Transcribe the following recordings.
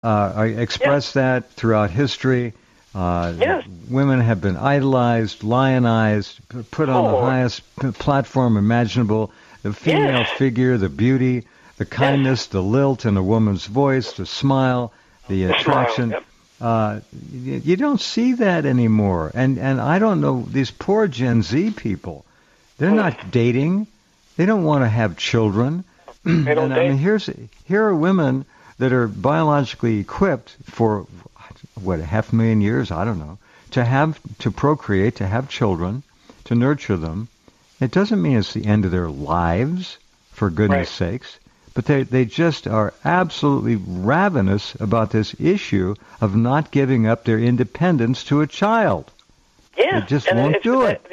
I express that throughout history. Yes. Women have been idolized, lionized, put on the highest platform imaginable. The female figure, the beauty, the kindness, the lilt in a woman's voice, the smile, the attraction. You don't see that anymore. And I don't know, these poor Gen Z people, they're not dating. They don't want to have children. They don't date. I mean, here are women that are biologically equipped for, 500,000 years, I don't know, to procreate, to have children, to nurture them. It doesn't mean it's the end of their lives, for goodness sakes, but they just are absolutely ravenous about this issue of not giving up their independence to a child. Yeah. They just won't do it.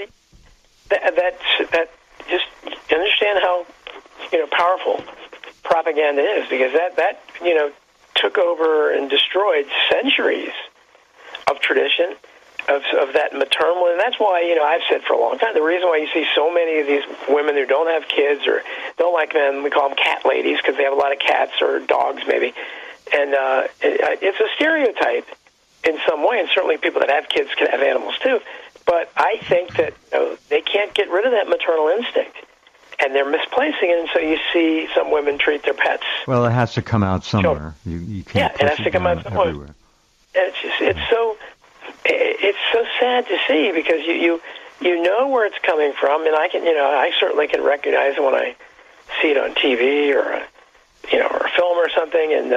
That just understand how powerful propaganda is, because that took over and destroyed centuries of tradition, of that maternal, and that's why, I've said for a long time, the reason why you see so many of these women who don't have kids or don't like men, we call them cat ladies because they have a lot of cats or dogs maybe, and it's a stereotype in some way, and certainly people that have kids can have animals too, but I think that they can't get rid of that maternal instinct. And they're misplacing it, and so you see some women treat their pets. Well, it has to come out somewhere. You can't push it has to come out somewhere. Everywhere. And it's so sad to see, because you know where it's coming from, and I certainly can recognize it when I see it on TV or a film or something, and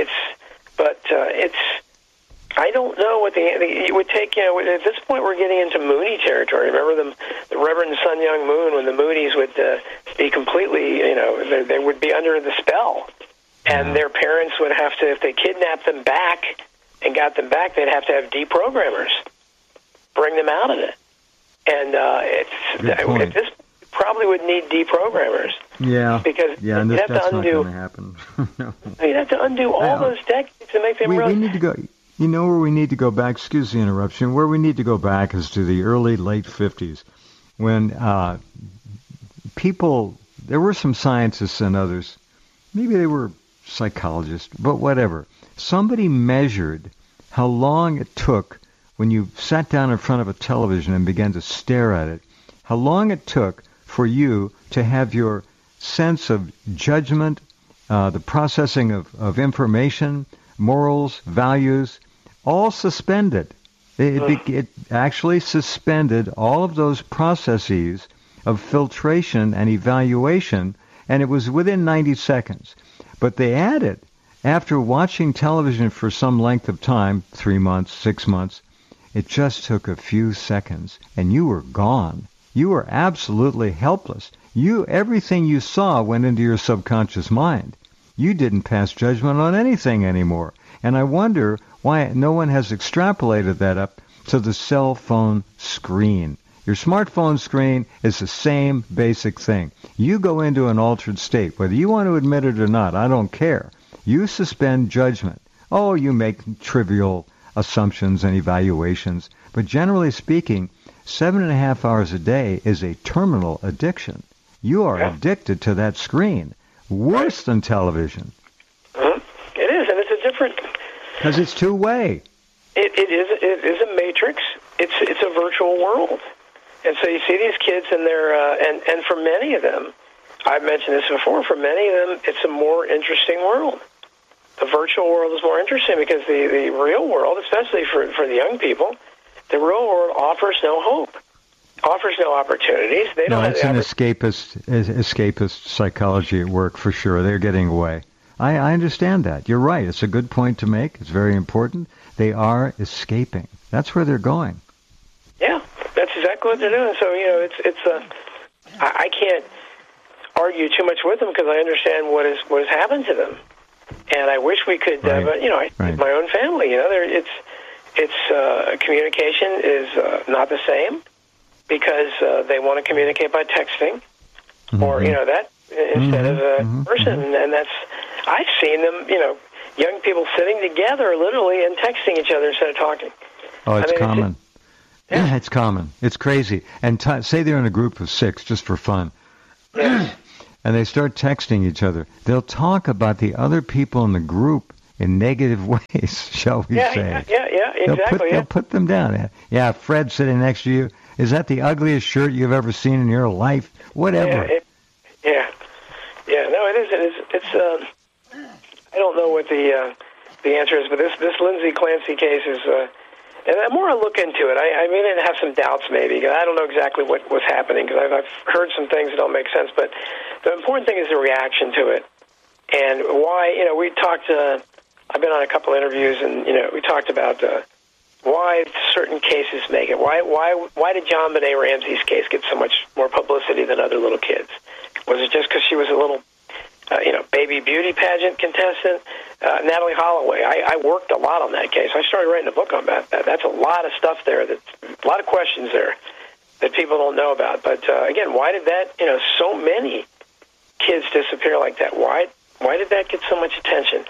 it's. I don't know what it would take. At this point, we're getting into Mooney territory. Remember the Reverend Sun Young Moon, when the Moonies would be completely, they would be under the spell, and their parents would have to, if they kidnapped them back and got them back, they'd have to have deprogrammers bring them out of it. And at this probably would need deprogrammers. Yeah. Because yeah, and you'd have that's to undo. Not going to happen. No. You'd have to undo all those decades to make them we need to go. You know where we need to go back? Excuse the interruption. Where we need to go back is to the late 50s, when there were some scientists and others, maybe they were psychologists, but whatever. Somebody measured how long it took when you sat down in front of a television and began to stare at it, how long it took for you to have your sense of judgment, the processing of information, morals, values, all suspended. It actually suspended all of those processes of filtration and evaluation, and it was within 90 seconds. But they added, after watching television for some length of time, 3 months, 6 months, it just took a few seconds, and you were gone. You were absolutely helpless. Everything you saw went into your subconscious mind. You didn't pass judgment on anything anymore. And I wonder why no one has extrapolated that up to the cell phone screen. Your smartphone screen is the same basic thing. You go into an altered state, whether you want to admit it or not, I don't care. You suspend judgment. Oh, you make trivial assumptions and evaluations. But generally speaking, 7.5 hours a day is a terminal addiction. You are addicted to that screen. Worse than television. It is, and it's a different... Because it's two-way. It is a matrix. It's a virtual world. And so you see these kids, and and for many of them, I've mentioned this before, for many of them, it's a more interesting world. The virtual world is more interesting because the real world, especially for the young people, the real world offers no hope, offers no opportunities. It's an escapist psychology at work for sure. They're getting away. I understand that. You're right. It's a good point to make. It's very important. They are escaping. That's where they're going. Yeah, that's exactly what they're doing. So, I can't argue too much with them because I understand what has happened to them. And I wish we could, but, I my own family, communication is not the same because they want to communicate by texting or, that instead of a person. And that's, I've seen them, young people sitting together literally and texting each other instead of talking. Oh, it's common. Yeah, it's common. It's crazy. And say they're in a group of 6 just for fun. Yeah. And they start texting each other. They'll talk about the other people in the group in negative ways, shall we say. Yeah, exactly. They'll put them down. Yeah, Fred sitting next to you. Is that the ugliest shirt you've ever seen in your life? Whatever. No, it is. It's I don't know what the answer is, but this Lindsay Clancy case is, and the more I look into it, I mean, I have some doubts maybe, because I don't know exactly what was happening, because I've heard some things that don't make sense, but the important thing is the reaction to it, and why, we talked, I've been on a couple interviews, and, we talked about why certain cases make it. Why did John Benet Ramsey's case get so much more publicity than other little kids? Was it just because she was a little baby beauty pageant contestant? Natalie Holloway, I worked a lot on that case. I started writing a book on that. That's a lot of stuff there, a lot of questions there that people don't know about. But again, why did that, so many kids disappear like that? Why did that get so much attention?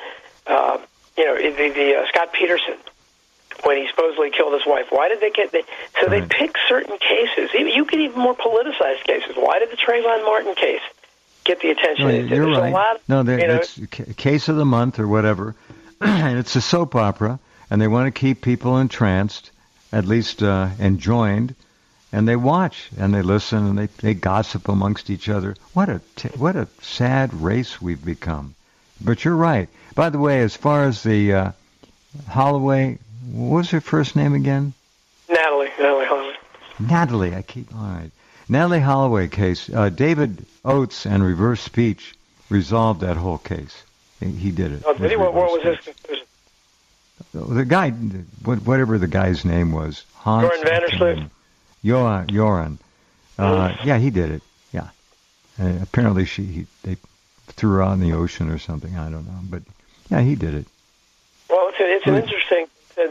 The Scott Peterson, when he supposedly killed his wife, why did they get... They pick certain cases. You could even more politicized cases. Why did the Trayvon Martin case get the attention? No, you're right. It's case of the month or whatever, and it's a soap opera, and they want to keep people entranced, at least enjoined, and they watch and they listen and they gossip amongst each other. What a sad race we've become. But you're right. By the way, as far as the Holloway, what was her first name again? Natalie Holloway. Natalie, all right. Natalie Holloway case, David Oates and Reverse Speech resolved that whole case. He did it. Oh, did he? What was his conclusion? The guy, whatever the guy's name was, Hans. Joran Vandersloot. Joran. Yeah, he did it. Yeah. Apparently they threw her out in the ocean or something. I don't know, but yeah, he did it. Well, it's an interesting.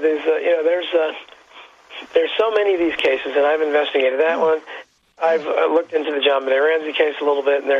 There's so many of these cases, and I've investigated that one. I've looked into the John Benet Ramsey case a little bit, and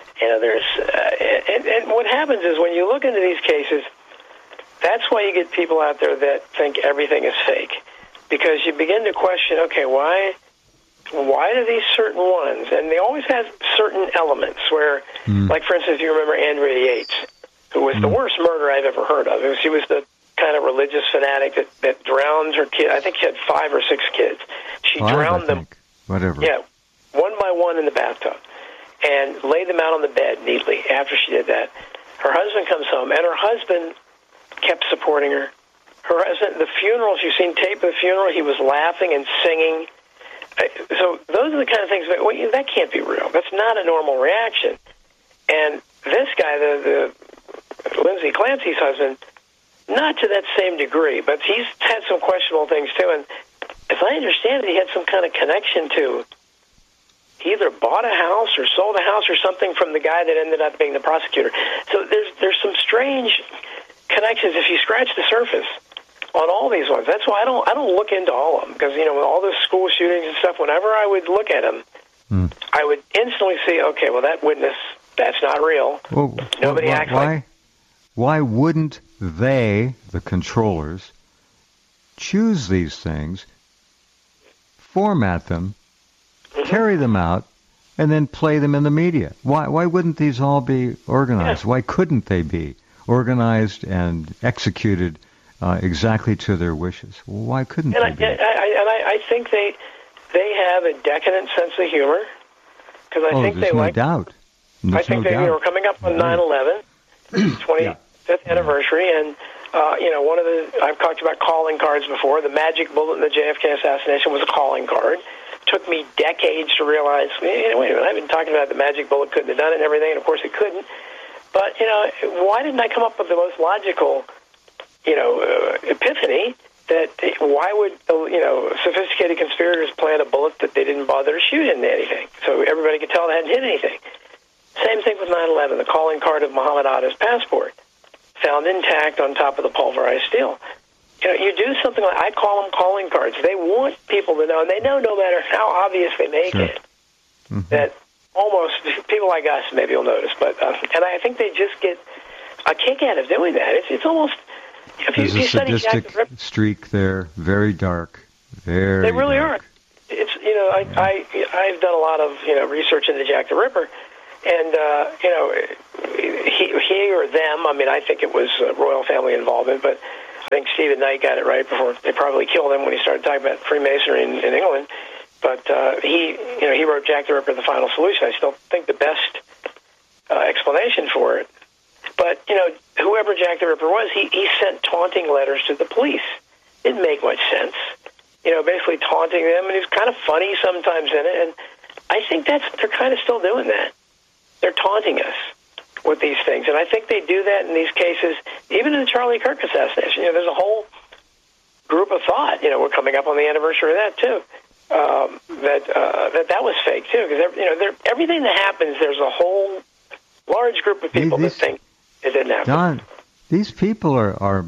and what happens is when you look into these cases, that's why you get people out there that think everything is fake, because you begin to question, okay, why do these certain ones, and they always have certain elements where, like for instance, you remember Andrea Yates, who was the worst murderer I've ever heard of. She was the kind of religious fanatic that drowned her kid. I think she had 5 or 6 kids. She drowned them. Whatever. Yeah, one by one in the bathtub, and laid them out on the bed neatly. After she did that, her husband comes home, and her husband kept supporting her. Her husband, the funeral, you've seen tape of the funeral, he was laughing and singing. So those are the kind of things that can't be real. That's not a normal reaction. And this guy, the Lindsay Clancy's husband, not to that same degree, but he's had some questionable things too. And as I understand it, he had some kind of connection to, he either bought a house or sold a house or something from the guy that ended up being the prosecutor. So there's some strange connections if you scratch the surface on all these ones. That's why I don't look into all of them, because with all the school shootings and stuff, whenever I would look at them, I would instantly see, okay, well, that witness, that's not real. Well, Nobody acts like... Why wouldn't they, the controllers, choose these things, format them, carry them out, and then play them in the media? Why wouldn't these all be organized? Yeah. Why couldn't they be organized and executed exactly to their wishes? Why couldn't they be? I think they have a decadent sense of humor, because I think they like... Doubt. I think they were coming up on 9/11, 25th anniversary, and one of I've talked about calling cards before. The magic bullet in the JFK assassination was a calling card. It took me decades to realize, wait a minute, I've been talking about the magic bullet couldn't have done it and everything, and of course it couldn't. But, why didn't I come up with the most logical, epiphany that why would, sophisticated conspirators plant a bullet that they didn't bother to shoot into anything, so everybody could tell they hadn't hit anything? Same thing with 9/11, the calling card of Muhammad Atta's passport, found intact on top of the pulverized steel. You do something like, I call them calling cards. They want people to know, and they know no matter how obvious they make it, that almost people like us maybe will notice. But and I think they just get a kick out of doing that. It's almost, if There's you a study Jack sadistic the Ripper, streak there, very dark, very. They really dark. are. It's I've done a lot of research into Jack the Ripper, and he or them, I mean, I think it was royal family involvement, but I think Stephen Knight got it right before they probably killed him when he started talking about Freemasonry in England. But he wrote Jack the Ripper, The Final Solution. I still think the best explanation for it. But, whoever Jack the Ripper was, he sent taunting letters to the police. Didn't make much sense. Basically taunting them, and he's kind of funny sometimes in it. And I think they're kind of still doing that. They're taunting us with these things. And I think they do that in these cases, even in the Charlie Kirk assassination. There's a whole group of thought. We're coming up on the anniversary of that, too. That was fake, too. Because, everything that happens, there's a whole large group of people that think it didn't happen. Don, these people are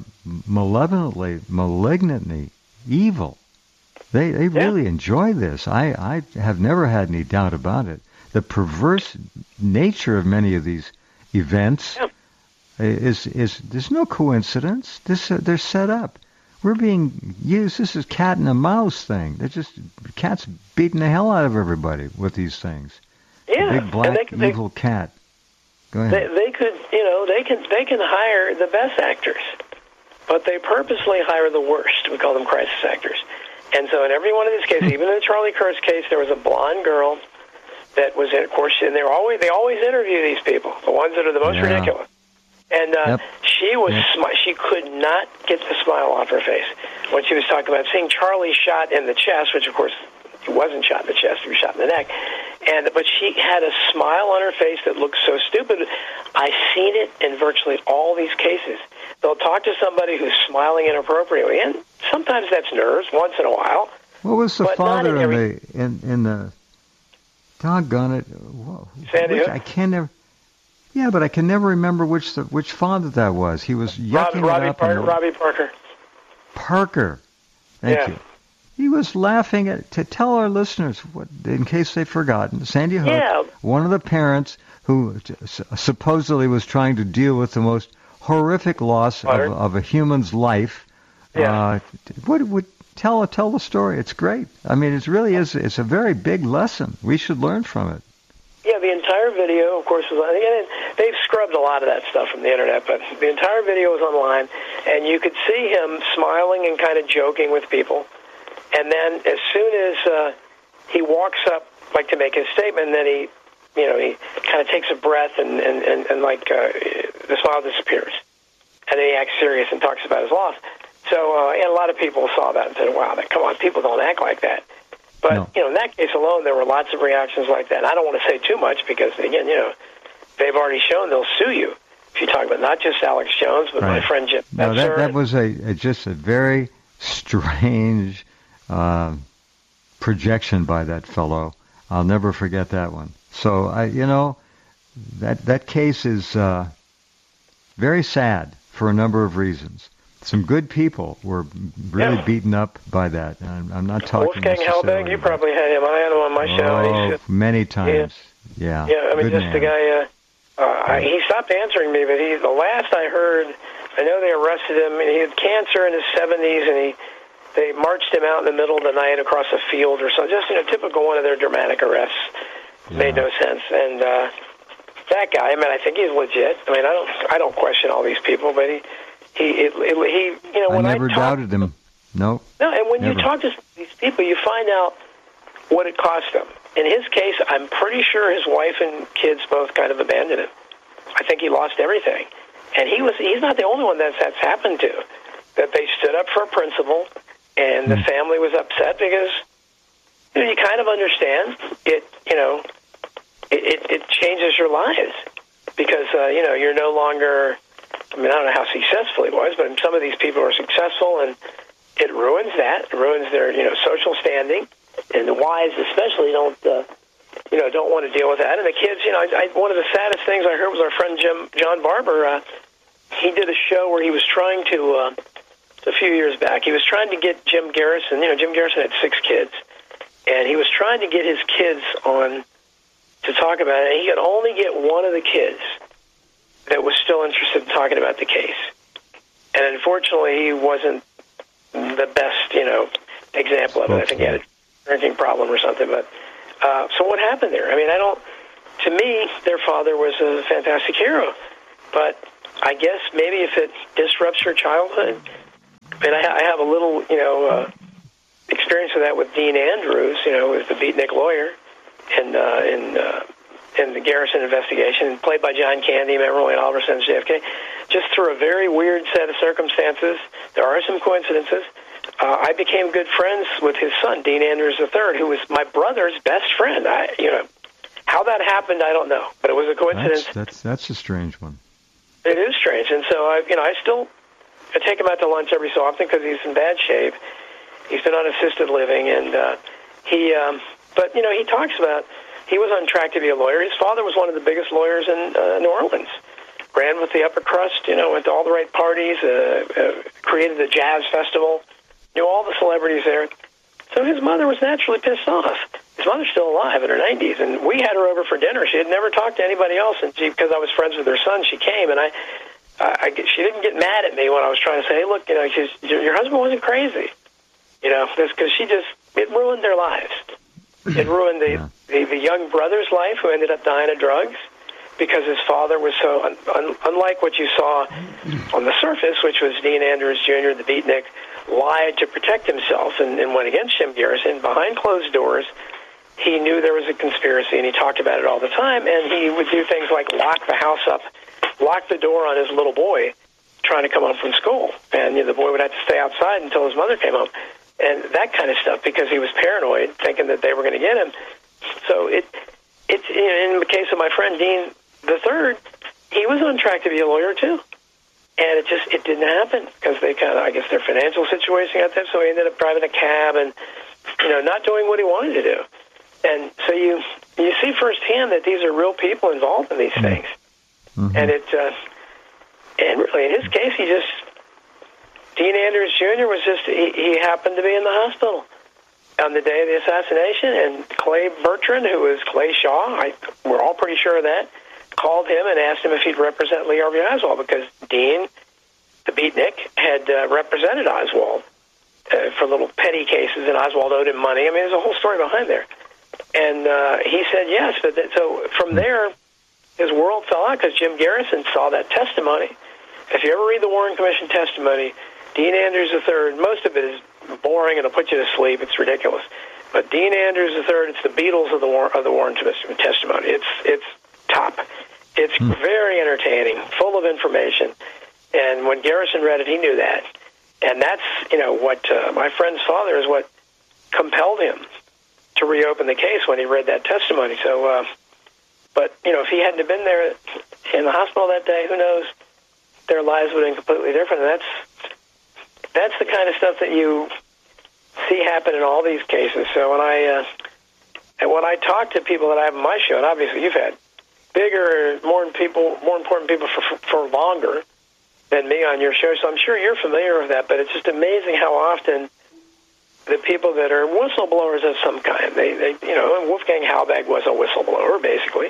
malignantly evil. They really enjoy this. I have never had any doubt about it. The perverse nature of many of these events is there's no coincidence. They're set up. We're being used. This is cat and a mouse thing. They're just cats beating the hell out of everybody with these things. Yeah, the big black evil cat. Go ahead. They could, they can hire the best actors, but they purposely hire the worst. We call them crisis actors. And so in every one of these cases, even in the Charlie Kirk's case, there was a blonde girl that was in, of course, and they always interview these people, the ones that are the most ridiculous. And she could not get the smile off her face when she was talking about seeing Charlie shot in the chest, which of course he wasn't shot in the chest, he was shot in the neck. But she had a smile on her face that looked so stupid. I've seen it in virtually all these cases. They'll talk to somebody who's smiling inappropriately, and sometimes that's nerves once in a while. What was the father in the doggone it? Sandy Hook? I can never. Yeah, but I can never remember which father that was. He was yucking it up. Robbie Parker. Parker. Thank you. He was laughing to tell our listeners, in case they've forgotten, Sandy Hook, one of the parents who supposedly was trying to deal with the most horrific loss of a human's life. Yeah. Tell the story. It's great. I mean, it really is. It's a very big lesson. We should learn from it. Yeah, the entire video, of course, was on. And they've scrubbed a lot of that stuff from the internet, but the entire video was online, and you could see him smiling and kind of joking with people. And then as soon as he walks up, like to make his statement, then he kind of takes a breath and the smile disappears. And then he acts serious and talks about his loss. So, and a lot of people saw that and said, wow, come on, people don't act like that. But, in that case alone, there were lots of reactions like that. And I don't want to say too much because, again, they've already shown they'll sue you if you talk about not just Alex Jones, but my friend Jim. No, that was just a very strange projection by that fellow. I'll never forget that one. So, that case is very sad for a number of reasons. Some good people were really beaten up by that. And I'm not talking Wolfgang Hellberg, you probably had him. I had him on my show. Many times. Yeah. Yeah, I mean, just the guy, he stopped answering me, but the last I heard, I know they arrested him, and he had cancer in his 70s, and they marched him out in the middle of the night across a field or something. Just typical one of their dramatic arrests. Made no sense. And that guy, I mean, I think he's legit. I mean, I don't question all these people, but he when I never doubted him. No. No, and when you talk to these people, you find out what it cost them. In his case, I'm pretty sure his wife and kids both kind of abandoned him. I think he lost everything. And he's not the only one that's happened to. That they stood up for a principle, and the family was upset because you kind of understand it. It changes your lives because you're no longer. I mean, I don't know how successful he was, but some of these people are successful, and it ruins that. It ruins their social standing, and the wives especially don't want to deal with that. And the kids, one of the saddest things I heard was our friend John Barber. He did a show where he was trying to. A few years back, he was trying to get Jim Garrison. Jim Garrison had 6 kids, and he was trying to get his kids on to talk about it. And he could only get one of the kids that was still interested in talking about the case. And unfortunately, he wasn't the best, example of it. I think he had a drinking problem or something. But so what happened there? I mean, to me, their father was a fantastic hero. but I guess maybe if it disrupts your childhood, and I have a little, experience with that with Dean Andrews, who was the beatnik lawyer in the Garrison investigation, played by John Candy, Memorial Oliver sends JFK, just through a very weird set of circumstances. There are some coincidences. I became good friends with his son, Dean Andrews III, who was my brother's best friend. How that happened, I don't know, but it was a coincidence. That's a strange one. It is strange, and so I still take him out to lunch every so often because he's in bad shape. He's been on assisted living, and but he talks about he was on track to be a lawyer. His father was one of the biggest lawyers in New Orleans. Ran with the upper crust, went to all the right parties, created the jazz festival, knew all the celebrities there. So his mother was naturally pissed off. His mother's still alive in her 90s, and we had her over for dinner. She had never talked to anybody else, and because I was friends with her son, she came, and she didn't get mad at me when I was trying to say, hey, look, your husband wasn't crazy. Because it ruined their lives. It ruined the young brother's life, who ended up dying of drugs, because his father was so, unlike what you saw on the surface, which was Dean Andrews Jr., the beatnik, lied to protect himself and went against Jim Garrison. Behind closed doors, he knew there was a conspiracy, and he talked about it all the time, and he would do things like lock the house up, lock the door on his little boy trying to come home from school, and the boy would have to stay outside until his mother came home, and that kind of stuff, because he was paranoid, thinking that they were going to get him. So it's in the case of my friend Dean the Third, he was on track to be a lawyer too, and it didn't happen because they I guess their financial situation got them. So he ended up driving a cab and not doing what he wanted to do. And so you see firsthand that these are real people involved in these things, and and really in his case, Dean Andrews Jr. was he happened to be in the hospital on the day of the assassination, and Clay Bertrand, who was Clay Shaw, we're all pretty sure of that, called him and asked him if he'd represent Lee Harvey Oswald, because Dean, the beatnik, had represented Oswald for little petty cases, and Oswald owed him money. I mean, there's a whole story behind there. And he said yes. But so from there, his world fell out because Jim Garrison saw that testimony. If you ever read the Warren Commission testimony, Dean Andrews III, most of it is boring and it'll put you to sleep. It's ridiculous. But Dean Andrews III, it's the Beatles of the Warren Commission testimony. It's top. It's very entertaining, full of information. And when Garrison read it, he knew that. And that's, what my friend's father is what compelled him to reopen the case when he read that testimony. So, but, if he hadn't have been there in the hospital that day, who knows, their lives would have been completely different. And that's the kind of stuff that you see happen in all these cases. So when I talk to people that I have on my show, and obviously you've had bigger, more important people for longer than me on your show, so I'm sure you're familiar with that, but it's just amazing how often the people that are whistleblowers of some kind, they Wolfgang Halbach was a whistleblower, basically,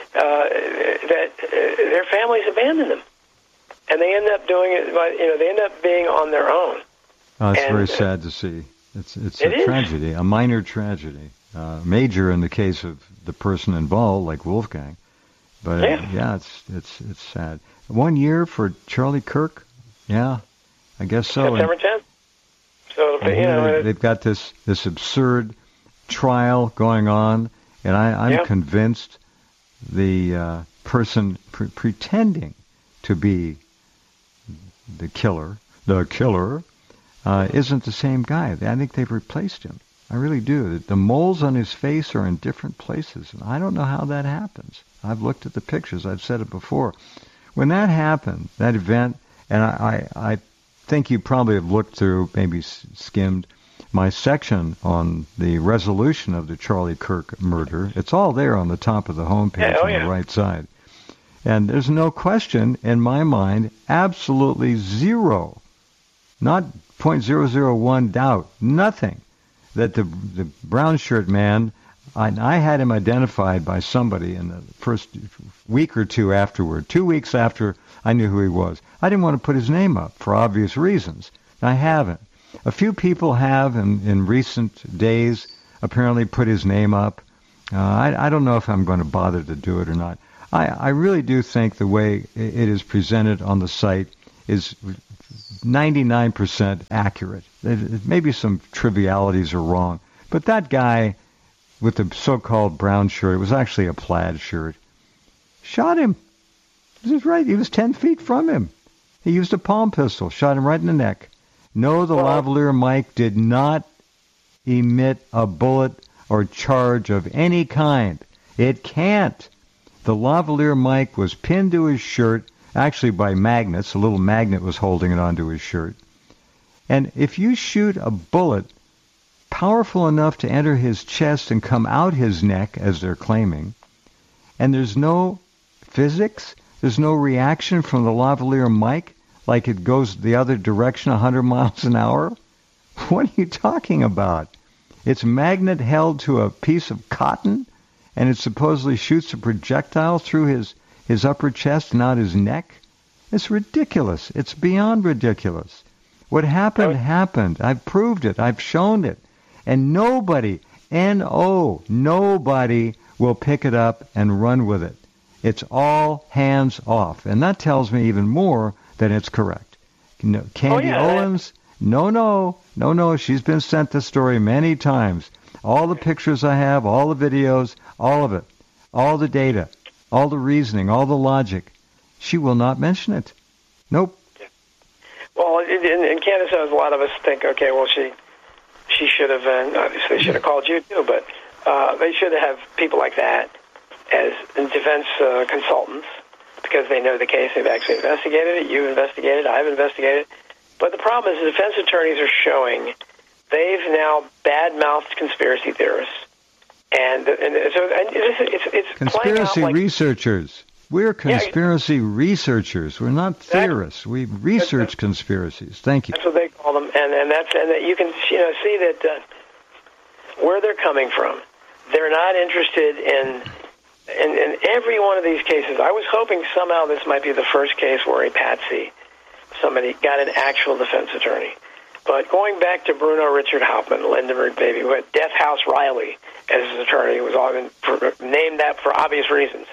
that their families abandon them. And they end up doing it, they end up being on their own. It's very sad to see. It's a tragedy, a minor tragedy. Major in the case of the person involved, like Wolfgang. But it's sad. 1 year for Charlie Kirk? Yeah, I guess so. September 10th. So they've got this absurd trial going on, and I'm convinced the person pretending to be the killer isn't the same guy. I think they've replaced him. I really do. The moles on his face are in different places, and I don't know how that happens. I've looked at the pictures. I've said it before. When that happened, that event, and I think you probably have looked through, maybe skimmed my section on the resolution of the Charlie Kirk murder. It's all there on the top of the homepage on the right side. And there's no question in my mind, absolutely zero, not 0.001 doubt, nothing, that the brown shirt man, I had him identified by somebody in the first week or two afterward, 2 weeks after I knew who he was. I didn't want to put his name up for obvious reasons. I haven't. A few people have in recent days apparently put his name up. I don't know if I'm going to bother to do it or not. I really do think the way it is presented on the site is 99% accurate. Maybe some trivialities are wrong, but that guy with the so-called brown shirt, it was actually a plaid shirt, shot him. This is right. He was 10 feet from him. He used a palm pistol, shot him right in the neck. No, the lavalier mic did not emit a bullet or charge of any kind. It can't. The lavalier mic was pinned to his shirt, actually by magnets. A little magnet was holding it onto his shirt. And if you shoot a bullet powerful enough to enter his chest and come out his neck, as they're claiming, and there's no physics, there's no reaction from the lavalier mic, like it goes the other direction 100 miles an hour, what are you talking about? It's magnet held to a piece of cotton, and it supposedly shoots a projectile through his upper chest, not his neck? It's ridiculous. It's beyond ridiculous. What happened, happened. I've proved it. I've shown it. And nobody, nobody will pick it up and run with it. It's all hands off. And that tells me even more that it's correct. Candy Owens, no. She's been sent the story many times. All the pictures I have, all the videos, all of it, all the data, all the reasoning, all the logic. She will not mention it. Nope. Well, in Candace Owens, a lot of us think, okay, well, she should have, obviously should have called you too, but they should have people like that as defense consultants because they know the case. They've actually investigated it. You've investigated it. I've investigated it. But the problem is the defense attorneys are showing they've now bad-mouthed conspiracy theorists. And so it's conspiracy like, researchers. We're conspiracy researchers. We're not theorists. We research conspiracies. Thank you. That's what they call them, and you can see that where they're coming from. They're not interested in every one of these cases. I was hoping somehow this might be the first case where a patsy, somebody got an actual defense attorney. But going back to Bruno Richard Hauptmann, Lindenberg baby, who had Death House Riley as his attorney, was named that for obvious reasons.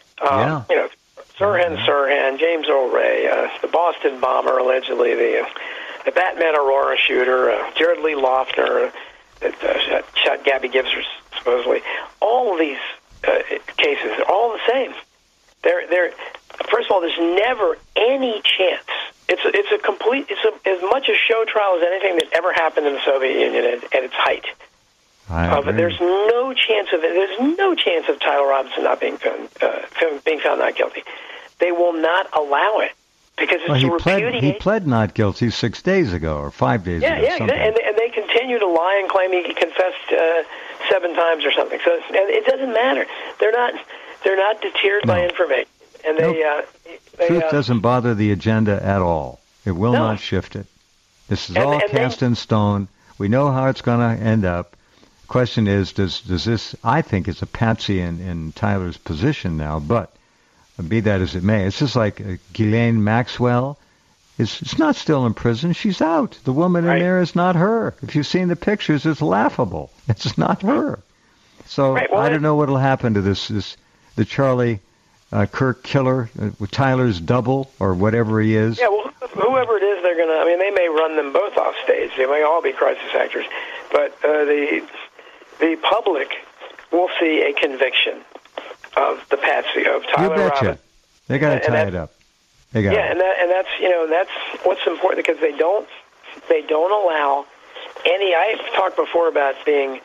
Sirhan, James Earl Ray, the Boston bomber, allegedly, the Batman Aurora shooter, Jared Lee Loughner, that shot Gabby Gibbs, supposedly. All of these cases are all the same. They're first of all, there's never any chance. It's as much a show trial as anything that ever happened in the Soviet Union at its height. But there's no chance of it. There's no chance of Tyler Robinson not being found not guilty. They will not allow it because it's repudiation. He pled not guilty 6 days ago or 5 days ago. Yeah, and they continue to lie and claim he confessed 7 times or something. So it doesn't matter. They're not deterred by information, and truth doesn't bother the agenda at all. It will not shift it. This is all cast in stone. We know how it's going to end up. Question is, does this? I think it's a patsy in Tyler's position now, but be that as it may, it's just like Ghislaine Maxwell. It's not still in prison. She's out. The woman in there is not her. If you've seen the pictures, it's laughable. It's not her. So I don't know what will happen to the Charlie Kirk killer, Tyler's double or whatever he is. Yeah, well, whoever it is, they're gonna. I mean, they may run them both off stage. They may all be crisis actors, but the public will see a conviction of the patsy of Tyler Robinson. They got to tie it up. They got and that's what's important because they don't allow any. I've talked before about being.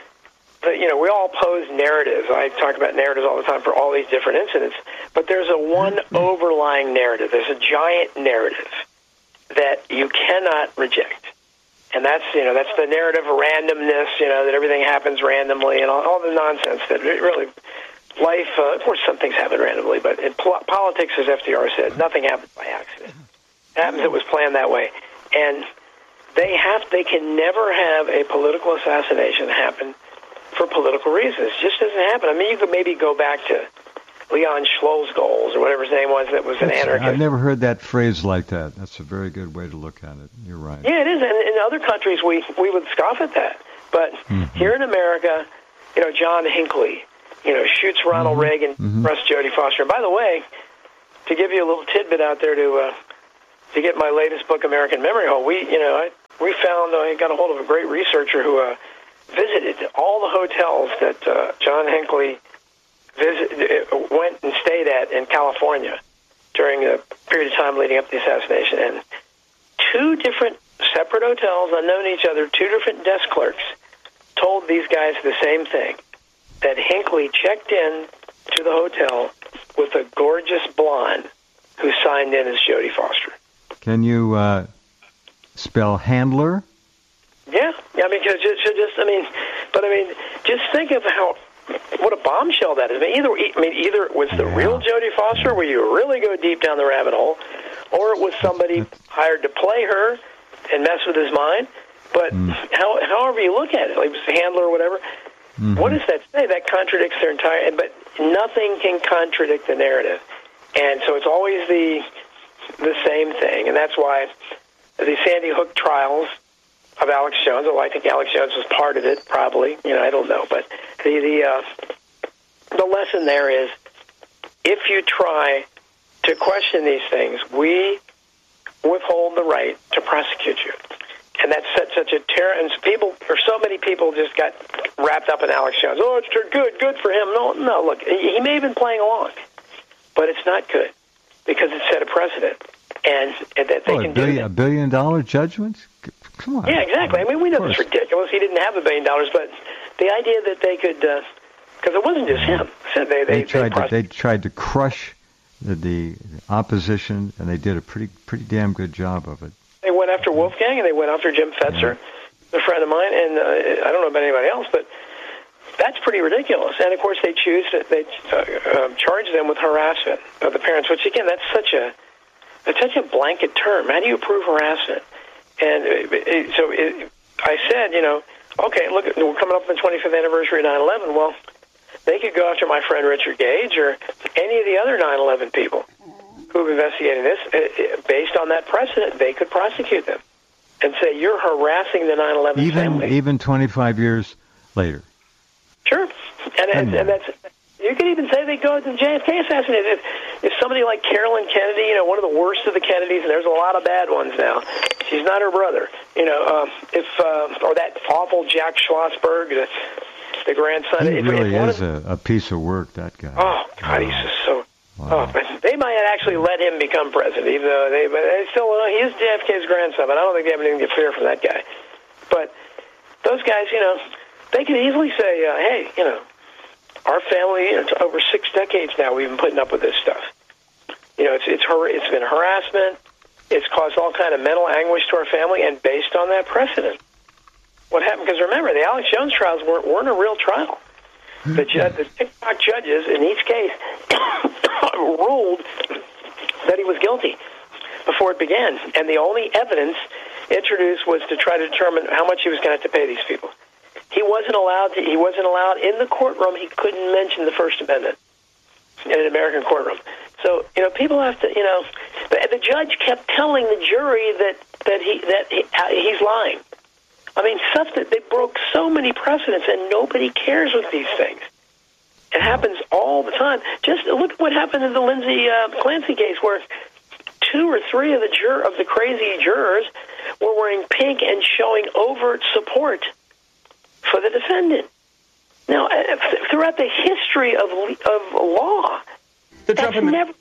We all pose narratives. I talk about narratives all the time for all these different incidents, but there's one overlying narrative. There's a giant narrative that you cannot reject. And that's the narrative of randomness, that everything happens randomly and all the nonsense that really life, of course some things happen randomly, but in politics, as FDR said, nothing happens by accident. It happens, it was planned that way. And they can never have a political assassination happen for political reasons. It just doesn't happen. I mean, you could maybe go back to Leon Schlossgoals or whatever his name was that was an anarchist. I've never heard that phrase like that. That's a very good way to look at it. You're right. Yeah, it is. And in other countries, we would scoff at that. But here in America, John Hinckley, shoots Ronald Reagan, arrests Jodie Foster. And by the way, to give you a little tidbit out there to get my latest book, American Memory Hole, I got a hold of a great researcher who visited all the hotels that John Hinckley went and stayed at in California during a period of time leading up to the assassination. And two different separate hotels, unknown to each other, two different desk clerks told these guys the same thing, that Hinckley checked in to the hotel with a gorgeous blonde who signed in as Jodie Foster. Can you spell Handler? Yeah, just think of what a bombshell that is. Either it was the real Jodie Foster, where you really go deep down the rabbit hole, or it was somebody hired to play her and mess with his mind. But however you look at it, like it was a Handler or whatever, what does that say? That contradicts their entire. But nothing can contradict the narrative, and so it's always the same thing, and that's why the Sandy Hook trials of Alex Jones, although I think Alex Jones was part of it, probably, I don't know, but the lesson there is, if you try to question these things, we withhold the right to prosecute you. And that's such a terror, and so many people just got wrapped up in Alex Jones. Oh, it's good for him. No, look, he may have been playing along, but it's not good, because it set a precedent. And that they can do $1 billion judgments? Come on. Yeah, exactly. We know it's ridiculous. He didn't have $1 billion, but the idea that they could, because it wasn't just him. So they tried to crush the opposition, and they did a pretty damn good job of it. They went after Wolfgang, and they went after Jim Fetzer, a friend of mine, and I don't know about anybody else, but that's pretty ridiculous. And of course, they charge them with harassment of the parents, which again, that's such a blanket term. How do you prove harassment? And I said, okay, look, we're coming up on the 25th anniversary of 9/11. Well, they could go after my friend Richard Gage or any of the other 9/11 people who have investigated this. Based on that precedent, they could prosecute them and say, you're harassing the 9/11 family. Even 25 years later. Sure. And that's... You could even say they go to the JFK assassination. If somebody like Carolyn Kennedy, one of the worst of the Kennedys, and there's a lot of bad ones now. She's not her brother. Or that awful Jack Schlossberg, the grandson. He really is a piece of work, that guy. Oh, God, he's just so... Wow. Oh, they might actually let him become president, even though they still... he is JFK's grandson, but I don't think they have anything to fear from that guy. But those guys, they can easily say, hey, our family, it's over 6 decades now, we've been putting up with this stuff. It's been harassment. It's caused all kind of mental anguish to our family, and based on that precedent, what happened? Because remember, the Alex Jones trials weren't a real trial. The TikTok judges in each case ruled that he was guilty before it began, and the only evidence introduced was to try to determine how much he was going to have to pay these people. He wasn't allowed in the courtroom. He couldn't mention the First Amendment in an American courtroom. So people have to the judge kept telling the jury that he's lying. Stuff that they broke so many precedents, and nobody cares with these things. It happens all the time. Just look at what happened in the Lindsay Clancy case, where 2 or 3 of the crazy jurors were wearing pink and showing overt support for the defendant. Now, throughout the history of law, that's never.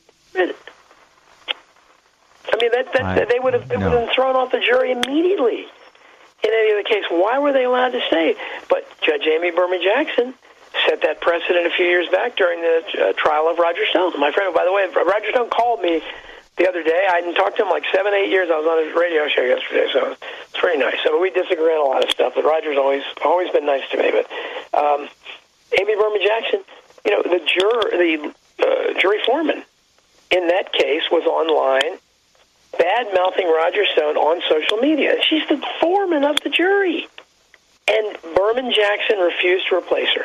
They would have been thrown off the jury immediately in any other case. Why were they allowed to stay? But Judge Amy Berman Jackson set that precedent a few years back during the trial of Roger Stone. My friend, by the way, Roger Stone called me the other day. I hadn't talked to him like 7, 8 years. I was on his radio show yesterday, so it's pretty nice. We disagree on a lot of stuff, but Roger's always been nice to me. But Amy Berman Jackson, the jury foreman in that case was online bad-mouthing Roger Stone on social media. She's the foreman of the jury. And Berman Jackson refused to replace her.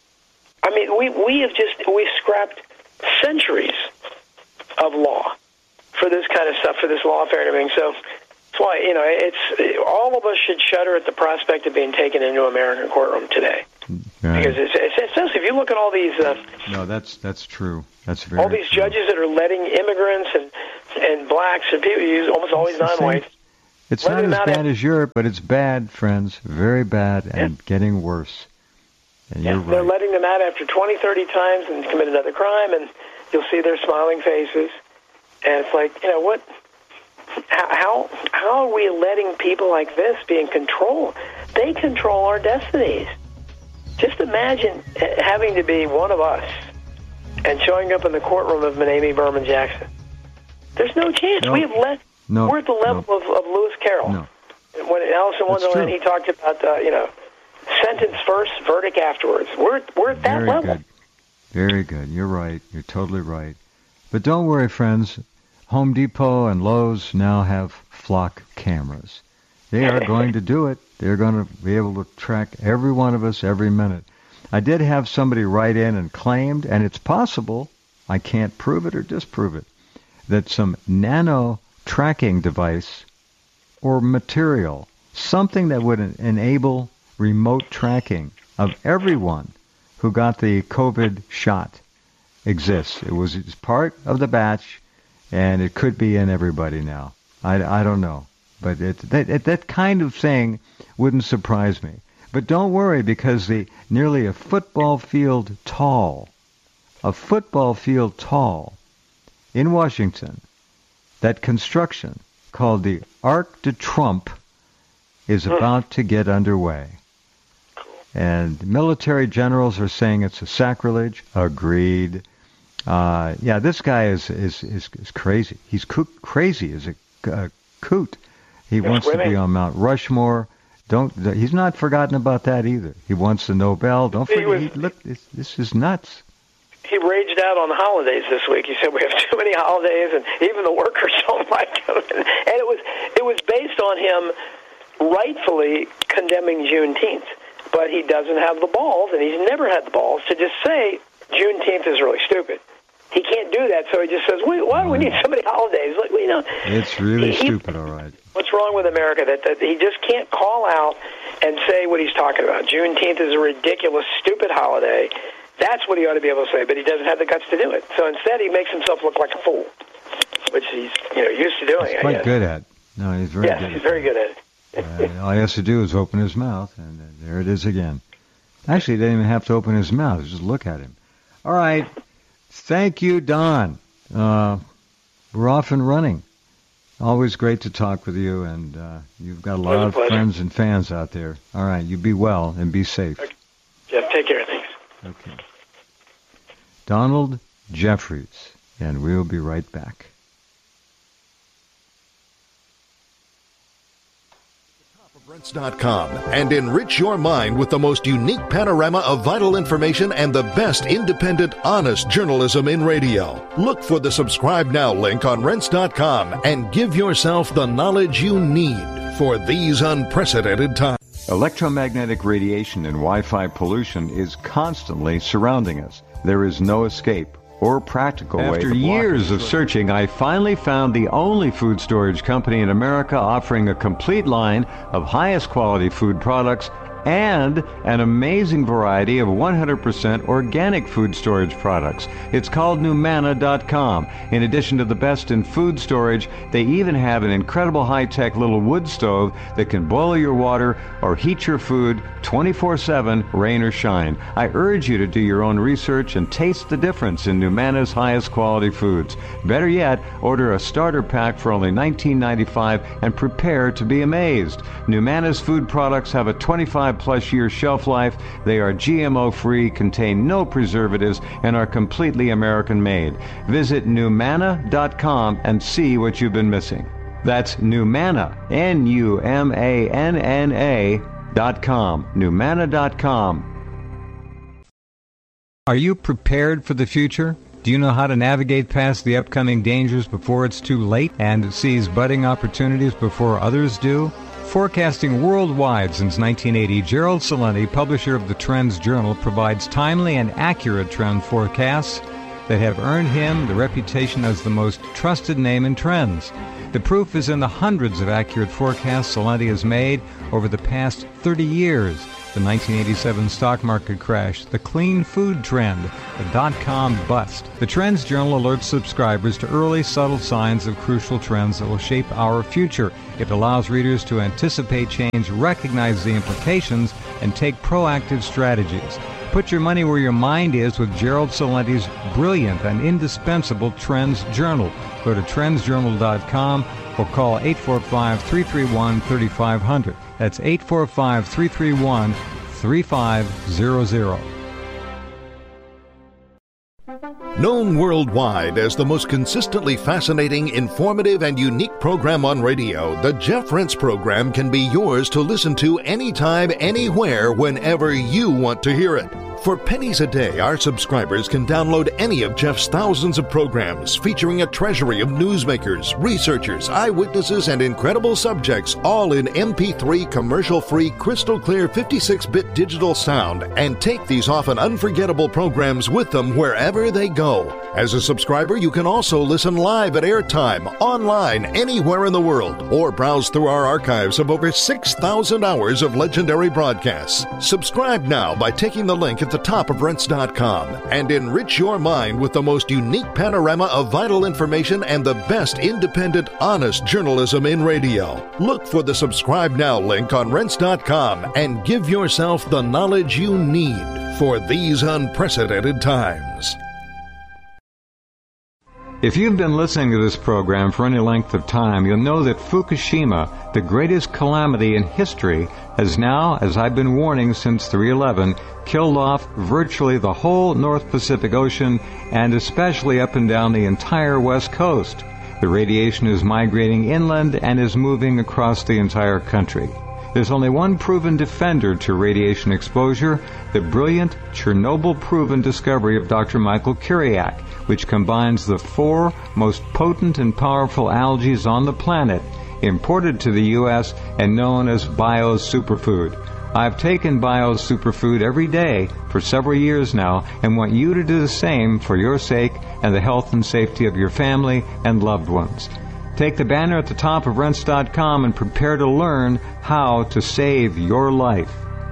We've scrapped centuries of law for this kind of stuff, for this lawfare and everything. So that's why, all of us should shudder at the prospect of being taken into an American courtroom today. Right. Because it's just, if you look at all these... no, that's true. That's very all these true. judges that are letting immigrants and blacks and people use almost always non-whites. It's not as bad as Europe, but it's bad, friends. Very bad and getting worse. And you're right. They're letting them out after 20, 30 times and commit another crime, and you'll see their smiling faces. And it's like, what? How are we letting people like this be in control? They control our destinies. Just imagine having to be one of us and showing up in the courtroom of Amy Berman Jackson. There's no chance. No. We have less. No. We're at the level of Lewis Carroll. No. When Alice in Wonderland, he talked about, sentence first, verdict afterwards. We're at that level. Good. Very good. You're right. You're totally right. But don't worry, friends. Home Depot and Lowe's now have flock cameras. They are going to do it. They're going to be able to track every one of us every minute. I did have somebody write in and claimed, and it's possible, I can't prove it or disprove it, that some nano tracking device or material, something that would enable remote tracking of everyone who got the COVID shot exists. It's part of the batch, and it could be in everybody now. I don't know. But that kind of thing wouldn't surprise me. But don't worry, because nearly a football field tall in Washington, that construction called the Arc de Trump is about to get underway. And military generals are saying it's a sacrilege. Agreed. This guy is crazy. He's crazy as a coot. He wants to be on Mount Rushmore. He's not forgotten about that either. He wants the Nobel. Don't forget. Look, this is nuts. He raged out on the holidays this week. He said we have too many holidays, and even the workers don't like them. And it was based on him rightfully condemning Juneteenth. But he doesn't have the balls, and he's never had the balls to just say Juneteenth is really stupid. He can't do that, so he just says, why do we need so many holidays? Like, it's really stupid, all right. What's wrong with America? That he just can't call out and say what he's talking about. Juneteenth is a ridiculous, stupid holiday. That's what he ought to be able to say, but he doesn't have the guts to do it. So instead, he makes himself look like a fool, which he's used to doing. He's quite good at. No, he's very good. Yes, he's very good at it. All he has to do is open his mouth, and there it is again. Actually, he didn't even have to open his mouth. Just look at him. All right. Thank you, Don. We're off and running. Always great to talk with you, and you've got a lot of friends and fans out there. All right. You be well and be safe. Okay. Jeff, take care. Thanks. Okay. Donald Jeffries, and we'll be right back. Rense.com and enrich your mind with the most unique panorama of vital information and the best independent, honest journalism in radio. Look for the subscribe now link on Rense.com and give yourself the knowledge you need for these unprecedented times. Electromagnetic radiation and Wi-Fi pollution is constantly surrounding us. There is no escape or practical way. After years of searching, I finally found the only food storage company in America offering a complete line of highest quality food products and an amazing variety of 100% organic food storage products. It's called Numana.com. In addition to the best in food storage, they even have an incredible high-tech little wood stove that can boil your water or heat your food 24/7, rain or shine. I urge you to do your own research and taste the difference in Numana's highest quality foods. Better yet, order a starter pack for only $19.95 and prepare to be amazed. Numana's food products have a 25-plus year shelf life. They are GMO-free, contain no preservatives, and are completely American-made. Visit Numana.com and see what you've been missing. That's Numana, Numana.com, Numana.com. Are you prepared for the future? Do you know how to navigate past the upcoming dangers before it's too late and seize budding opportunities before others do? Forecasting worldwide since 1980, Gerald Celente, publisher of the Trends Journal, provides timely and accurate trend forecasts that have earned him the reputation as the most trusted name in trends. The proof is in the hundreds of accurate forecasts Celente has made over the past 30 years. the 1987 stock market crash, the clean food trend, the dot-com bust. The Trends Journal alerts subscribers to early, subtle signs of crucial trends that will shape our future. It allows readers to anticipate change, recognize the implications, and take proactive strategies. Put your money where your mind is with Gerald Celenti's brilliant and indispensable Trends Journal. Go to trendsjournal.com or call 845-331-3500. That's 845-331-3500. Known worldwide as the most consistently fascinating, informative, and unique program on radio, the Jeff Rense Program can be yours to listen to anytime, anywhere, whenever you want to hear it. For pennies a day, our subscribers can download any of Jeff's thousands of programs featuring a treasury of newsmakers, researchers, eyewitnesses, and incredible subjects, all in MP3 commercial-free, crystal-clear 56-bit digital sound, and take these often unforgettable programs with them wherever they go. As a subscriber, you can also listen live at airtime, online, anywhere in the world, or browse through our archives of over 6,000 hours of legendary broadcasts. Subscribe now by taking the link at the top of Rense.com and enrich your mind with the most unique panorama of vital information and the best independent, honest journalism in radio. Look for the Subscribe Now link on Rense.com and give yourself the knowledge you need for these unprecedented times. If you've been listening to this program for any length of time, you'll know that Fukushima, the greatest calamity in history, has now, as I've been warning since 3/11, killed off virtually the whole North Pacific Ocean and especially up and down the entire West Coast. The radiation is migrating inland and is moving across the entire country. There's only one proven defender to radiation exposure, the brilliant Chernobyl-proven discovery of Dr. Michael Kiriak, which combines the 4 most potent and powerful algae on the planet, imported to the U.S. and known as bio-superfood. I've taken bio-superfood every day for several years now and want you to do the same for your sake and the health and safety of your family and loved ones. Take the banner at the top of Rense.com and prepare to learn how to save your life.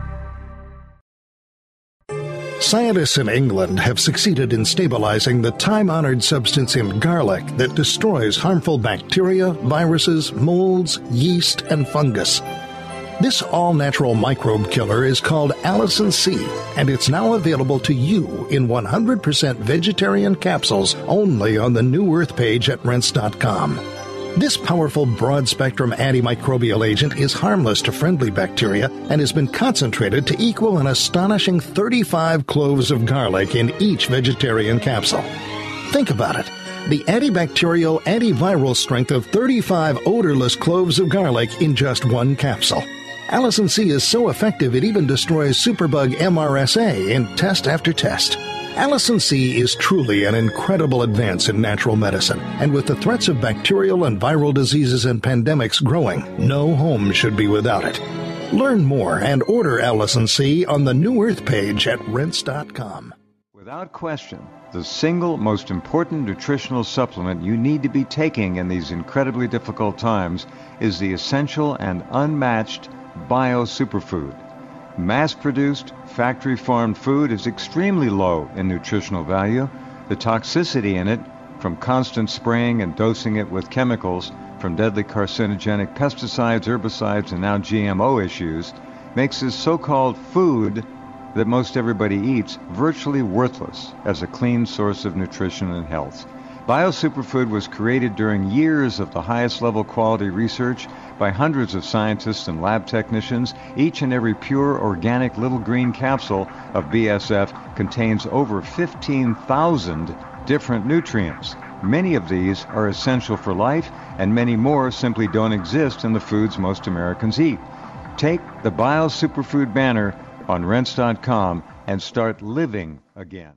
Scientists in England have succeeded in stabilizing the time-honored substance in garlic that destroys harmful bacteria, viruses, molds, yeast, and fungus. This all-natural microbe killer is called Allicin C, and it's now available to you in 100% vegetarian capsules only on the New Earth page at Rense.com. This powerful broad-spectrum antimicrobial agent is harmless to friendly bacteria and has been concentrated to equal an astonishing 35 cloves of garlic in each vegetarian capsule. Think about it. The antibacterial, antiviral strength of 35 odorless cloves of garlic in just one capsule. Allicin C is so effective it even destroys superbug MRSA in test after test. Allicin C is truly an incredible advance in natural medicine, and with the threats of bacterial and viral diseases and pandemics growing, no home should be without it. Learn more and order Allicin C on the New Earth page at Rense.com. Without question, the single most important nutritional supplement you need to be taking in these incredibly difficult times is the essential and unmatched bio-superfood. Mass-produced, factory-farmed food is extremely low in nutritional value. The toxicity in it, from constant spraying and dosing it with chemicals, from deadly carcinogenic pesticides, herbicides, and now GMO issues, makes this so-called food that most everybody eats virtually worthless as a clean source of nutrition and health. Bio-superfood was created during years of the highest level quality research by hundreds of scientists and lab technicians. Each and every pure organic little green capsule of BSF contains over 15,000 different nutrients. Many of these are essential for life, and many more simply don't exist in the foods most Americans eat. Take the Bio-Superfood banner on Rense.com and start living again.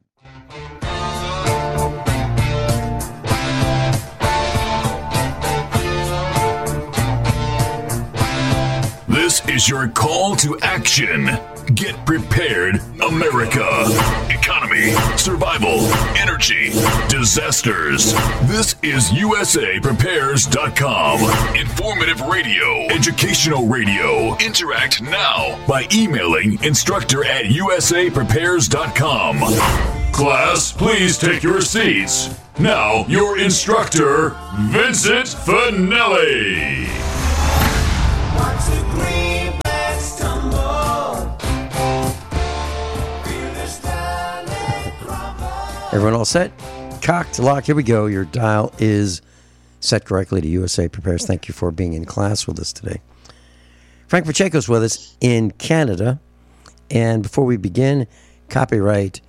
This This is your call to action. Get prepared, America. Economy, survival, energy, disasters. This is USAPrepares.com. Informative radio, educational radio. Interact now by emailing instructor@USAPrepares.com. Class, please take your seats. Now, your instructor, Vincent Finelli. Watch the greenbacks tumble. Feel the starlight crumble. Everyone all set? Cocked, locked. Here we go. Your dial is set correctly to USA Prepares. Thank you for being in class with us today. Frank Pacheco's with us in Canada. And before we begin, copyright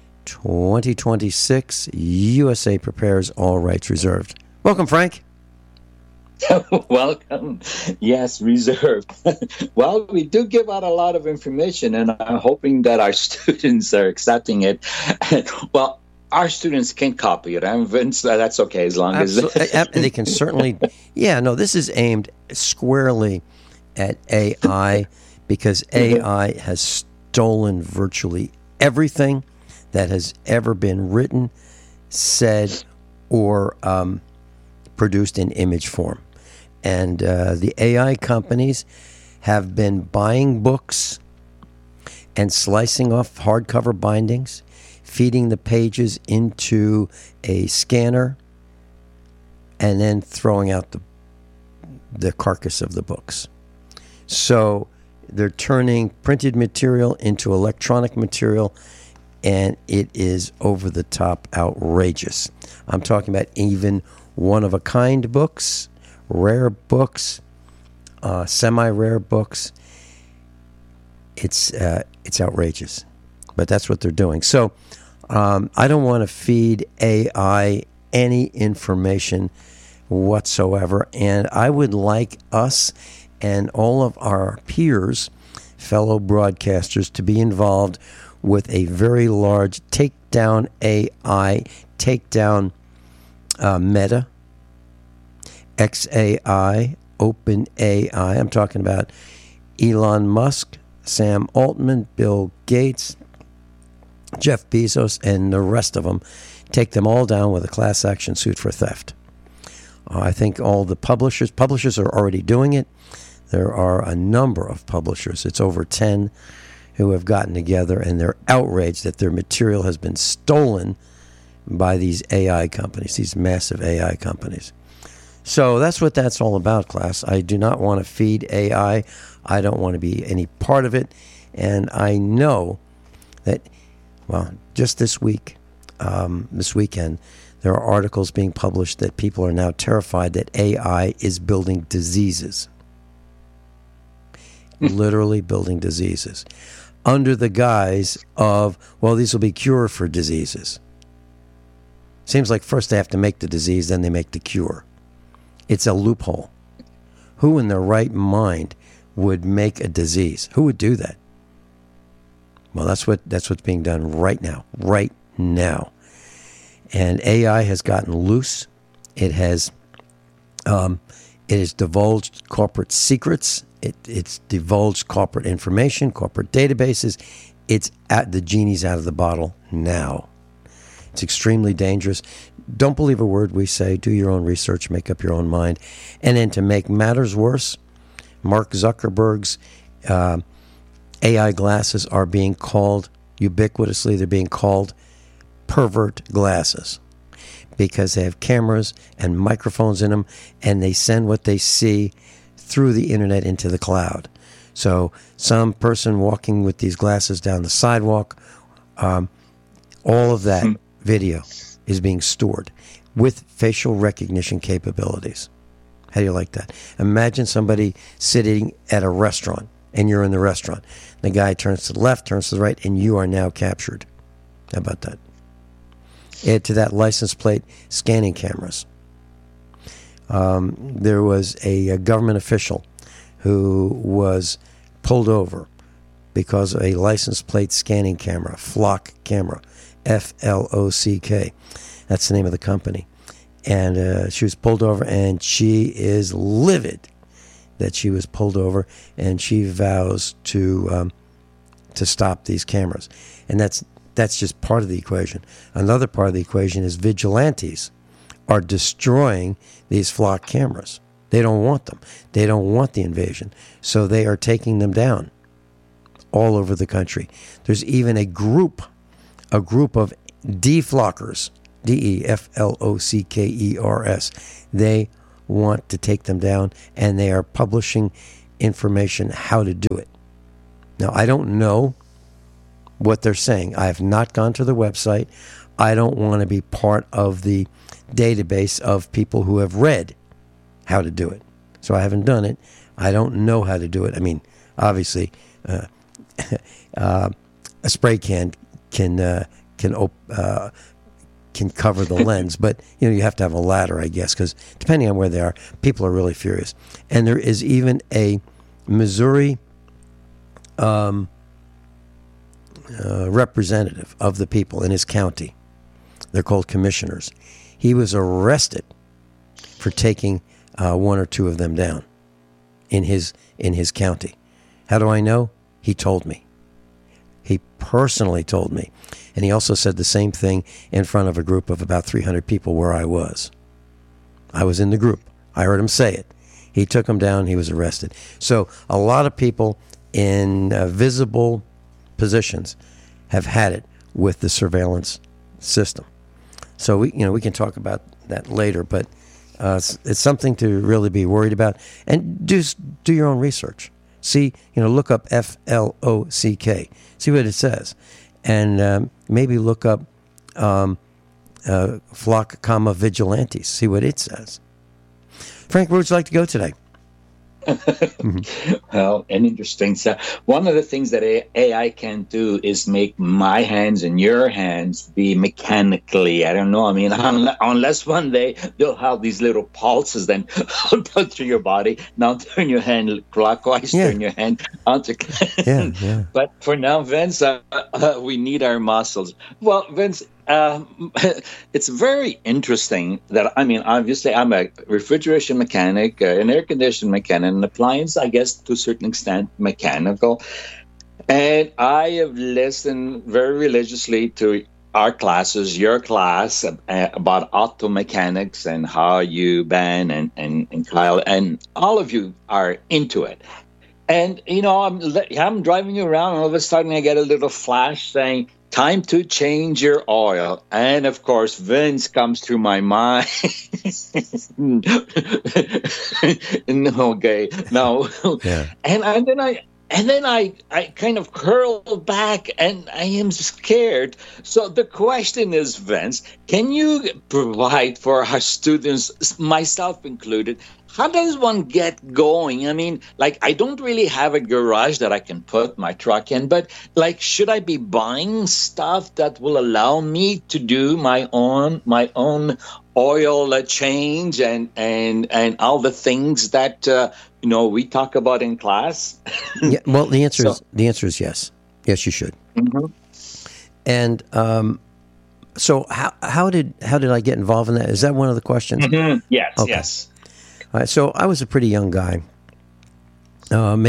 2026, USA Prepares, all rights reserved. Welcome, Frank. Welcome. Yes, reserved. Well, we do give out a lot of information, and I'm hoping that our students are accepting it. Well, our students can copy it. I'm convinced that's okay as long as they can certainly. Yeah, no, this is aimed squarely at AI because AI has stolen virtually everything that has ever been written, said, or produced in image form. And the AI companies have been buying books and slicing off hardcover bindings, feeding the pages into a scanner, and then throwing out the carcass of the books. So they're turning printed material into electronic material, and it is over-the-top outrageous. I'm talking about even one-of-a-kind books, rare books, semi-rare books. It's outrageous, but that's what they're doing. So I don't want to feed AI any information whatsoever, and I would like us and all of our peers, fellow broadcasters, to be involved with a very large takedown AI, takedown Meta, XAI, OpenAI. I'm talking about Elon Musk, Sam Altman, Bill Gates, Jeff Bezos, and the rest of them. Take them all down with a class action suit for theft. I think all the publishers are already doing it. There are a number of publishers, it's over 10, who have gotten together, and they're outraged that their material has been stolen by these AI companies, these massive AI companies. So that's what that's all about, class. I do not want to feed AI. I don't want to be any part of it. And I know that, well, just this week, this weekend, there are articles being published that people are now terrified that AI is building diseases. Literally building diseases. Under the guise of, well, these will be cure for diseases. Seems like first they have to make the disease, then they make the cure. It's a loophole. Who in their right mind would make a disease? Who would do that? Well, that's what's being done right now. And AI has gotten loose. It has divulged corporate secrets. It's divulged corporate information, corporate databases. It's the genie's out of the bottle now. It's extremely dangerous. Don't believe a word we say. Do your own research. Make up your own mind. And then to make matters worse, Mark Zuckerberg's AI glasses are being called, ubiquitously, they're being called pervert glasses because they have cameras and microphones in them, and they send what they see through the internet into the cloud. So some person walking with these glasses down the sidewalk, all of that video is being stored with facial recognition capabilities. How do you like that? Imagine somebody sitting at a restaurant, and you're in the restaurant. The guy turns to the left, turns to the right, and you are now captured. How about that? Add to that license plate scanning cameras. There was a government official who was pulled over because of a license plate scanning camera, Flock camera, Flock. That's the name of the company. And she was pulled over, and she is livid that she was pulled over, and she vows to stop these cameras. And that's just part of the equation. Another part of the equation is vigilantes are destroying these flock cameras. They don't want them. They don't want the invasion. So they are taking them down all over the country. There's even a group of deflockers, DEFLOCKERS. They want to take them down, and they are publishing information how to do it. Now, I don't know what they're saying. I have not gone to the website. I don't want to be part of the database of people who have read how to do it. So I haven't done it. I don't know how to do it. I mean, obviously, a spray can cover the lens, but you have to have a ladder, I guess, because depending on where they are, people are really furious. And there is even a Missouri representative of the people in his county. They're called commissioners. He was arrested for taking one or two of them down in his county. How do I know? He told me. He personally told me. And he also said the same thing in front of a group of about 300 people where I was. I was in the group. I heard him say it. He took them down. He was arrested. So a lot of people in visible positions have had it with the surveillance system. So we can talk about that later, but it's something to really be worried about. And do your own research. See, look up FLOCK. See what it says, and maybe look up flock, vigilantes. See what it says. Frank, where would you like to go today? Well, an interesting stuff. One of the things that AI can do is make my hands and your hands be mechanically, I don't know, I mean, unless one day they'll have these little pulses then put through your body. Now turn your hand clockwise, turn your hand onto. Yeah. But for now, Vince, we need our muscles. Well, Vince, it's very interesting that, obviously I'm a refrigeration mechanic, an air conditioning mechanic, an appliance, I guess, to a certain extent, mechanical. And I have listened very religiously to our classes, your class, about auto mechanics and how you, Ben, and Kyle, and all of you are into it. And, I'm driving you around, and all of a sudden I get a little flash saying, time to change your oil. And of course, Vince comes through my mind. Okay, no. Yeah. And then I kind of curl back and I am scared. So the question is, Vince, can you provide for our students, myself included, how does one get going? I mean, I don't really have a garage that I can put my truck in, but should I be buying stuff that will allow me to do my own oil change and all the things that we talk about in class? Yeah, well, the answer is yes. Yes, you should. Mm-hmm. And so how did I get involved in that? Is that one of the questions? Mm-hmm. Yes. Okay. Yes. All right, so I was a pretty young guy. When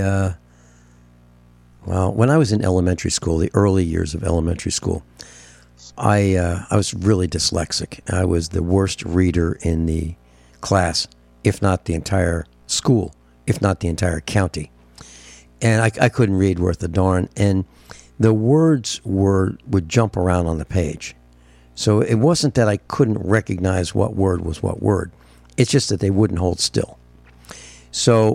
I was in elementary school, the early years of elementary school, I was really dyslexic. I was the worst reader in the class, if not the entire school, if not the entire county. And I couldn't read worth a darn. And the words would jump around on the page. So it wasn't that I couldn't recognize what word was what word. It's just that they wouldn't hold still. So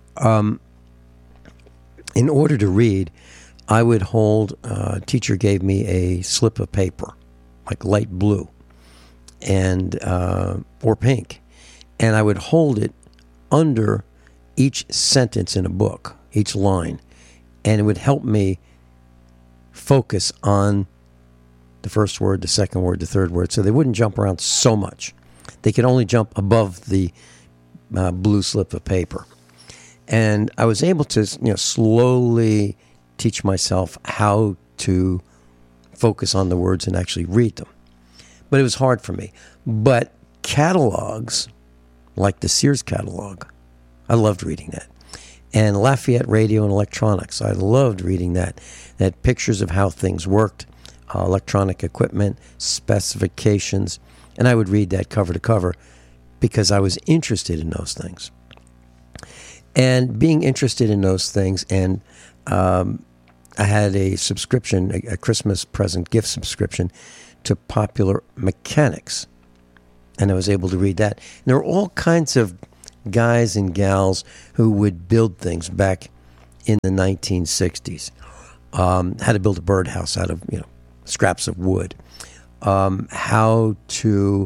in order to read, I would hold, teacher gave me a slip of paper, like light blue and or pink, and I would hold it under each sentence in a book, each line, and it would help me focus on the first word, the second word, the third word, so they wouldn't jump around so much. They could only jump above the blue slip of paper. And I was able to slowly teach myself how to focus on the words and actually read them. But it was hard for me. But catalogs, like the Sears catalog, I loved reading that. And Lafayette Radio and Electronics, I loved reading that. That pictures of how things worked, electronic equipment, specifications, and I would read that cover to cover because I was interested in those things. And being interested in those things, and I had a subscription, a Christmas present gift subscription to Popular Mechanics, and I was able to read that. And there were all kinds of guys and gals who would build things back in the 1960s. How to build a birdhouse out of scraps of wood. How to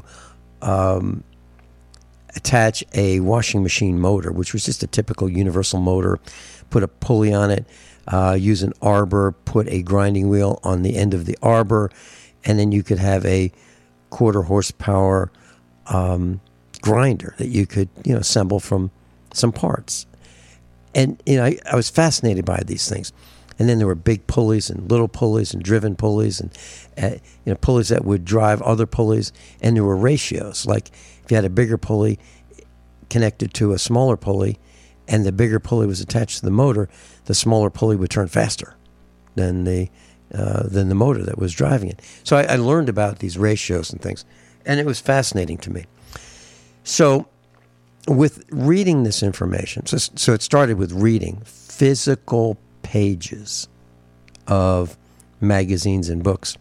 attach a washing machine motor, which was just a typical universal motor. Put a pulley on it. Use an arbor. Put a grinding wheel on the end of the arbor, and then you could have a quarter horsepower grinder that you could assemble from some parts. And I was fascinated by these things. And then there were big pulleys and little pulleys and driven pulleys and pulleys that would drive other pulleys. And there were ratios. Like if you had a bigger pulley connected to a smaller pulley and the bigger pulley was attached to the motor, the smaller pulley would turn faster than the motor that was driving it. So I learned about these ratios and things. And it was fascinating to me. So with reading this information, so it started with reading physical pages of magazines and books.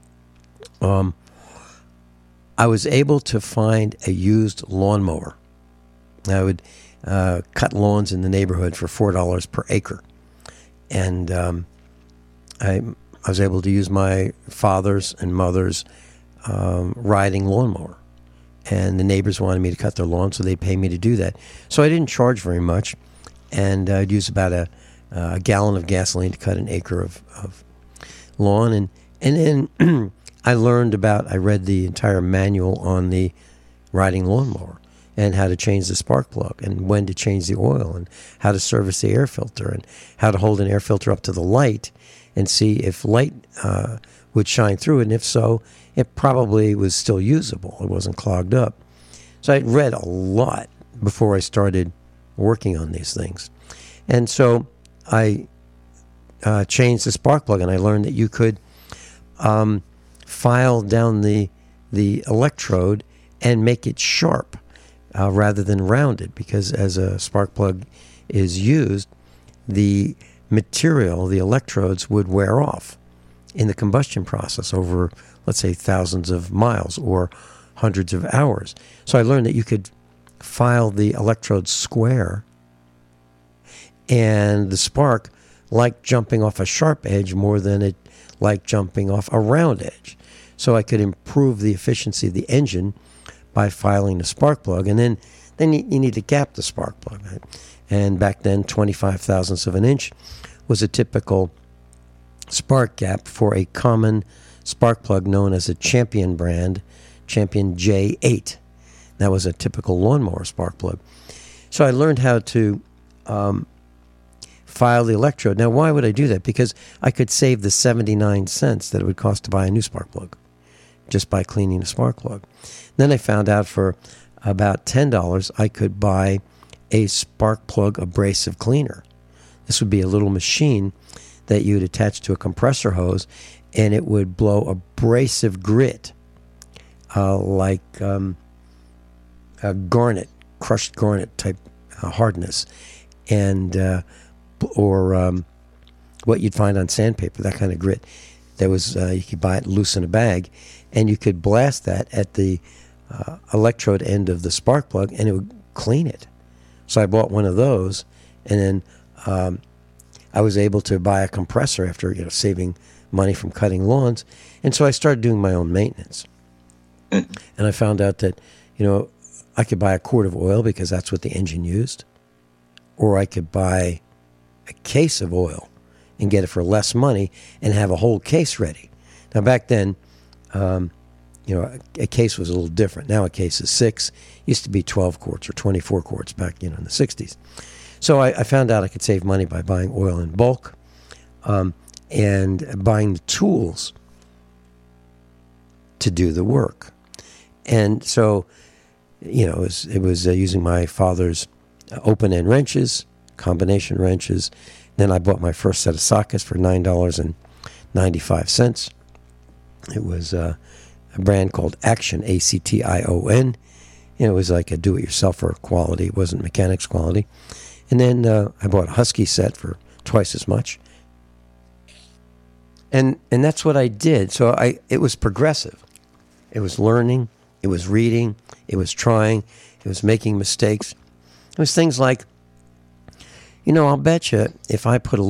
I was able to find a used lawnmower. I would cut lawns in the neighborhood for $4 per acre. And I was able to use my father's and mother's riding lawnmower. And the neighbors wanted me to cut their lawn, so they'd pay me to do that. So I didn't charge very much, and I'd use about a gallon of gasoline to cut an acre of lawn. And then I read the entire manual on the riding lawnmower and how to change the spark plug and when to change the oil and how to service the air filter and how to hold an air filter up to the light and see if light would shine through it, and if so, it probably was still usable. It wasn't clogged up. So I read a lot before I started working on these things. And so I changed the spark plug, and I learned that you could file down the electrode and make it sharp rather than rounded, because as a spark plug is used, the material, the electrodes, would wear off in the combustion process over, let's say, thousands of miles or hundreds of hours. So I learned that you could file the electrode square, and the spark liked jumping off a sharp edge more than it liked jumping off a round edge. So I could improve the efficiency of the engine by filing the spark plug. And then you need to gap the spark plug. Right? And back then, 25 thousandths of an inch was a typical spark gap for a common spark plug known as a Champion brand, Champion J8. That was a typical lawnmower spark plug. So I learned how to file the electrode. Now, why would I do that? Because I could save the 79 cents that it would cost to buy a new spark plug just by cleaning the spark plug. Then I found out for about $10 I could buy a spark plug abrasive cleaner. This would be a little machine that you'd attach to a compressor hose, and it would blow abrasive grit like a garnet, crushed garnet type hardness, and or what you'd find on sandpaper, that kind of grit. That was you could buy it loose in a bag, and you could blast that at the electrode end of the spark plug, and it would clean it. So I bought one of those, and then I was able to buy a compressor after saving money from cutting lawns, and so I started doing my own maintenance. And I found out that I could buy a quart of oil because that's what the engine used, or I could buy a case of oil and get it for less money and have a whole case ready. Now back then, a case was a little different. Now a case is 6. Used to be 12 quarts or 24 quarts back in the 60s. So I found out I could save money by buying oil in bulk and buying the tools to do the work. And so, it was using my father's open-end wrenches, combination wrenches. Then I bought my first set of sockets for $9.95. It was a brand called Action, Action. It was like a do-it-yourselfer quality. It wasn't mechanics quality. And then I bought a Husky set for twice as much. And that's what I did. So it was progressive. It was learning. It was reading. It was trying. It was making mistakes. It was things like, I'll bet you if I put a